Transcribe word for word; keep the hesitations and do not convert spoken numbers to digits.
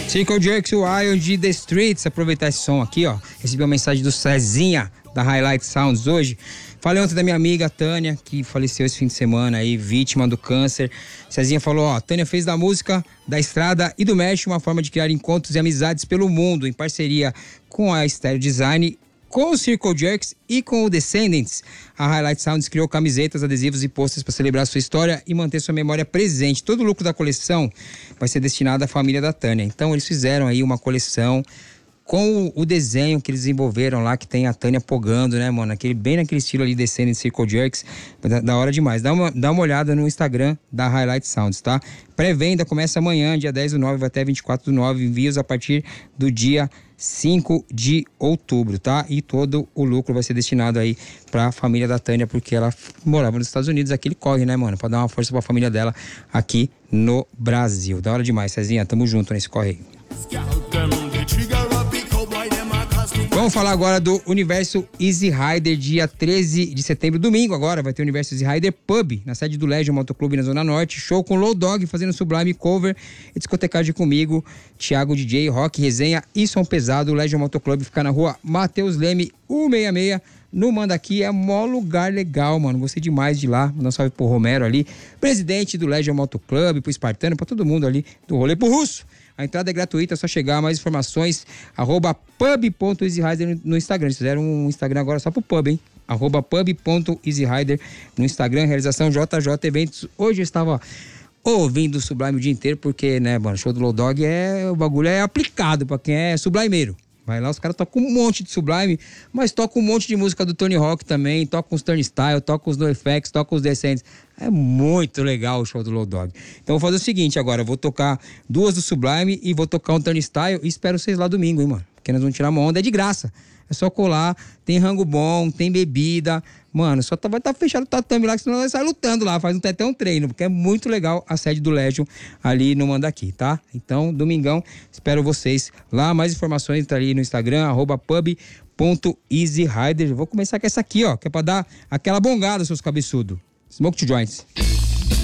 Circle Jerks Wild The Streets. Aproveitar esse som aqui, ó. Recebi uma mensagem do Cezinha, da Highlight Sounds hoje. Falei ontem da minha amiga Tânia, que faleceu esse fim de semana aí, vítima do câncer. Cezinha falou, ó, Tânia fez da música, da estrada e do mesh uma forma de criar encontros e amizades pelo mundo, em parceria com a Stereo Design, com o Circle Jerks e com o Descendants. A Highlight Sounds criou camisetas, adesivos e posters para celebrar sua história e manter sua memória presente. Todo o lucro da coleção vai ser destinado à família da Tânia. Então eles fizeram aí uma coleção com o desenho que eles desenvolveram lá, que tem a Tânia pogando, né, mano? Aquele, bem naquele estilo ali, Descendants, Circle Jerks. Da, da hora demais. Dá uma, dá uma olhada no Instagram da Highlight Sounds, tá? Pré-venda começa amanhã, dia dez do nove, vai até vinte e quatro do nove. Envios a partir do dia cinco de outubro, tá? E todo o lucro vai ser destinado aí pra família da Tânia, porque ela morava nos Estados Unidos, aqui ele corre, né, mano? Pra dar uma força pra família dela aqui no Brasil. Da hora demais, Cezinha. Tamo junto nesse corre aí. Vamos falar agora do Universo Easy Rider, dia treze de setembro, domingo agora, vai ter o Universo Easy Rider Pub, na sede do Legion Motoclube na Zona Norte, show com Low Dog fazendo Sublime Cover e discotecagem comigo, Thiago D J, Rock, resenha e som pesado. O Legion Motoclube fica na rua Matheus Leme, cento e sessenta e seis, no Mandaqui. É mó lugar legal, mano, gostei demais de lá. Mandar um salve pro Romero ali, presidente do Legion Motoclube, pro Espartano, pra todo mundo ali do rolê, pro Russo. A entrada é gratuita, é só chegar. Mais informações, arroba pub.easyrider no Instagram. Eles fizeram um Instagram agora só pro pub, hein? Arroba pub.easyrider no Instagram. Realização J J Eventos. Hoje eu estava ouvindo o Sublime o dia inteiro, porque, né, mano, show do Low Dog é... o bagulho é aplicado pra quem é sublimeiro. Vai lá, os caras tocam um monte de Sublime, mas tocam um monte de música do Tony Hawk também, tocam os Turnstile, tocam os NoFX, tocam os Descendants. É muito legal o show do Low Dog. Então vou fazer o seguinte agora, eu vou tocar duas do Sublime e vou tocar um Turnstile e espero vocês lá domingo, hein, mano? Porque nós vamos tirar uma onda, é de graça. É só colar, tem rango bom, tem bebida. Mano, só tá, vai estar tá fechado o tatame lá, que senão nós sai lutando lá, faz até um treino, porque é muito legal a sede do Legion ali no Mandaqui, tá? Então, domingão, espero vocês lá. Mais informações tá ali no Instagram, arroba pub.easyrider. Vou começar com essa aqui, ó, que é pra dar aquela bongada, seus cabeçudos. Smoke to Joints.